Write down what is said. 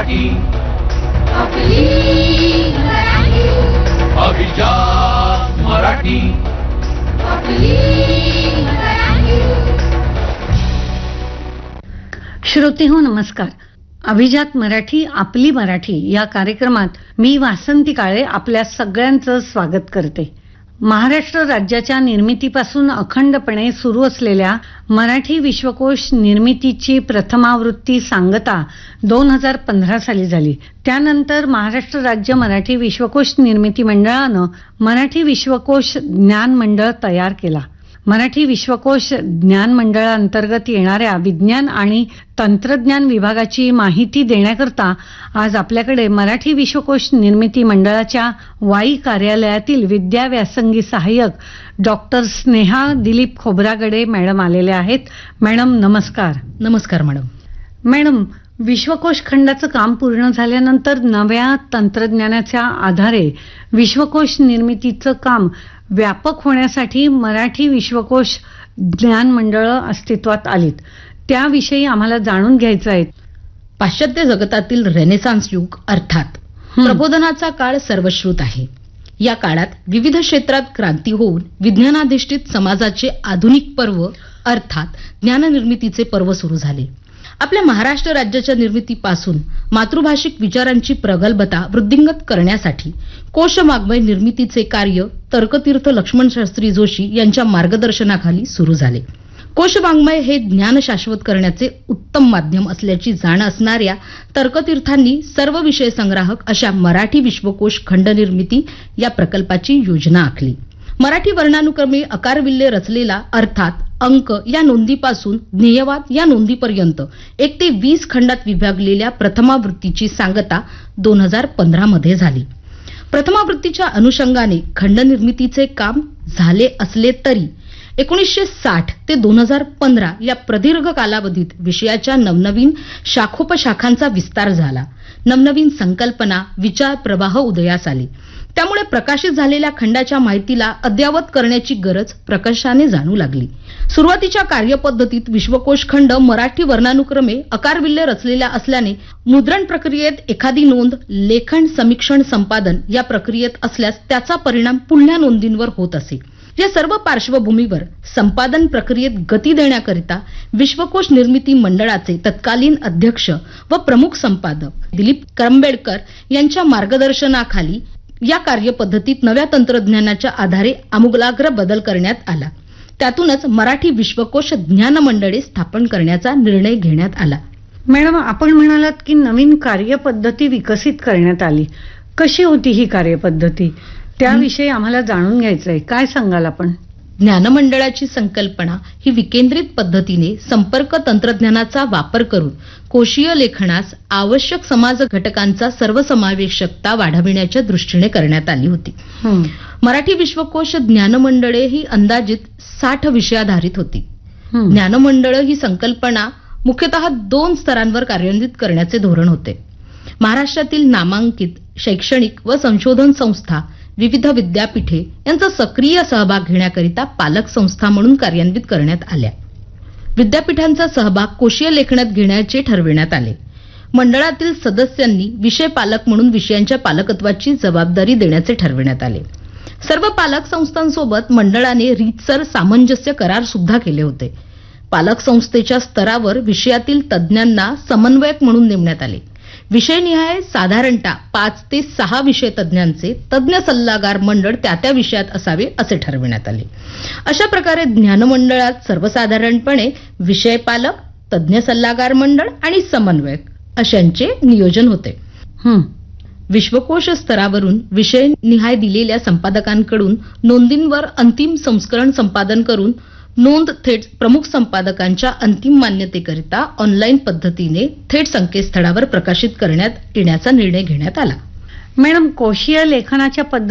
मराठी आपली मराठी अभिजात मराठी आपली मराठी. श्रोतेहो नमस्कार. अभिजात मराठी आपली मराठी या कार्यक्रमात मी वासंती काळे आपल्या सगळ्यांचं स्वागत करते. महाराष्ट्र राज्याच्या निर्मितीपासून अखंडपणे सुरू असलेल्या मराठी विश्वकोश निर्मितीची प्रथमावृत्ती सांगता 2015 साली झाली. त्यानंतर महाराष्ट्र राज्य मराठी विश्वकोश निर्मिती मंडळानं मराठी विश्वकोश ज्ञान मंडळ तयार केला. मराठी विश्वकोश ज्ञान मंडळाअंतर्गत येणाऱ्या विज्ञान आणि तंत्रज्ञान विभागाची माहिती देण्याकरता आज आपल्याकडे मराठी विश्वकोश निर्मिती मंडळाच्या वाई कार्यालयातील विद्या व्यासंगी सहाय्यक डॉक्टर स्नेहा दिलीप खोब्रागडे मॅडम आलेले आहेत. मॅडम नमस्कार. नमस्कार मॅडम. मॅडम, विश्वकोश खंडाचं काम पूर्ण झाल्यानंतर नव्या तंत्रज्ञानाच्या आधारे विश्वकोश निर्मितीचं काम व्यापक होण्यासाठी मराठी विश्वकोश ज्ञान मंडळं अस्तित्वात आलीत. त्याविषयी आम्हाला जाणून घ्यायचं आहे. पाश्चात्य जगतातील रेनेसान्स युग अर्थात प्रबोधनाचा काळ सर्वश्रुत आहे. या काळात विविध क्षेत्रात क्रांती होऊन विज्ञानाधिष्ठित समाजाचे आधुनिक पर्व अर्थात ज्ञाननिर्मितीचे पर्व सुरू झाले. आपल्या महाराष्ट्र राज्याच्या निर्मितीपासून मातृभाषिक विचारांची प्रगल्भता वृद्धिंगत करण्यासाठी कोशवाङ्मय निर्मितीचे कार्य तर्कतीर्थ लक्ष्मण शास्त्री जोशी यांच्या मार्गदर्शनाखाली सुरू झाले. कोशवाङ्मय हे ज्ञान शाश्वत करण्याचे उत्तम माध्यम असल्याची जाण असणाऱ्या तर्कतीर्थांनी सर्व विषय संग्राहक अशा मराठी विश्वकोश खंड निर्मिती या प्रकल्पाची योजना आखली. मराठी वर्णानुक्रमे अकारविल्ले रचलेला अर्थात अंक या नोंदीपासून ध्येयवाद या नोंदीपर्यंत 1 ते 20 खंडात विभागलेल्या प्रथमावृत्तीची सांगता 2015 मध्ये झाली. प्रथमावृत्तीच्या अनुषंगाने खंड निर्मितीचे काम झाले असले तरी 1960 ते 2015 या प्रदीर्घ कालावधीत विषयाच्या नवनवीन शाखोपशाखांचा विस्तार झाला. नवनवीन संकल्पना विचार प्रवाह उदयास आले. त्यामुळे प्रकाशित झालेल्या खंडाच्या माहितीला अद्ययावत करण्याची गरज प्रकर्षाने जाणू लागली. सुरुवातीच्या कार्यपद्धतीत विश्वकोश खंड मराठी वर्णानुक्रमे अकारविल्ले रचलेल्या असल्याने मुद्रण प्रक्रियेत एखादी नोंद लेखन समीक्षण संपादन या प्रक्रियेत असल्यास त्याचा परिणाम पुढल्या नोंदींवर होत असे. या सर्व पार्श्वभूमीवर संपादन प्रक्रियेत गती देण्याकरिता विश्वकोश निर्मिती मंडळाचे तत्कालीन अध्यक्ष व प्रमुख संपादक दिलीप करंबेडकर यांच्या मार्गदर्शनाखाली या कार्यपद्धतीत नव्या तंत्रज्ञानाच्या आधारे आमूलाग्र बदल करण्यात आला. त्यातूनच मराठी विश्वकोश ज्ञान मंडळे स्थापन करण्याचा निर्णय घेण्यात आला. मॅडम, आपण म्हणालात की नवीन कार्यपद्धती विकसित करण्यात आली. कशी होती ही कार्यपद्धती? त्याविषयी आम्हाला जाणून घ्यायचं आहे. काय सांगाल आपण? ज्ञानमंडळाची संकल्पना ही विकेंद्रित पद्धतीने संपर्क तंत्रज्ञानाचा वापर करून कोशीय लेखनास आवश्यक समाज घटकांचा सर्वसमावेशकता वाढविण्याच्या दृष्टीने करण्यात आली होती. मराठी विश्वकोश ज्ञानमंडळे ही अंदाजित 60 विषयाधारित होती. ज्ञानमंडळ ही संकल्पना मुख्यतः 2 स्तरांवर कार्यान्वित करण्याचे धोरण होते. महाराष्ट्रातील नामांकित शैक्षणिक व संशोधन संस्था विविध विद्यापीठे यांचा सक्रिय सहभाग घेण्याकरिता पालक संस्था म्हणून कार्यान्वित करण्यात आल्या. विद्यापीठांचा सहभाग कोशीय लेखनात घेण्याचे ठरविण्यात आले. मंडळातील सदस्यांनी विषय पालक म्हणून विषयांच्या पालकत्वाची जबाबदारी देण्याचे ठरविण्यात आले. सर्व पालक संस्थांसोबत मंडळाने रीतसर सामंजस्य करार सुद्धा केले होते. पालक संस्थेच्या स्तरावर विषयातील तज्ज्ञांना समन्वयक म्हणून नेमण्यात आले. विषयनिहाय साधारणतः 5 ते 6 विषय तज्ज्ञांचे तज्ज्ञ सल्लागार मंडळ त्या विषयात असावे असे ठरविण्यात आले. अशा प्रकारे ज्ञानमंडळात सर्वसाधारणपणे विषय पालक, तज्ज्ञ सल्लागार मंडळ आणि समन्वयक अशांचे नियोजन होते. विश्वकोश स्तरावरून विषयनिहाय दिलेल्या संपादकांकडून नोंदींवर अंतिम संस्करण संपादन करून नोंद थेट प्रमुख संपादकांच्या अंतिम मान्यतेकरिता ऑनलाईन पद्धतीने थेट संकेतस्थळावर प्रकाशित करण्यात येण्याचा निर्णय घेण्यात आला. मॅडम, कोशीय लेखनाच्या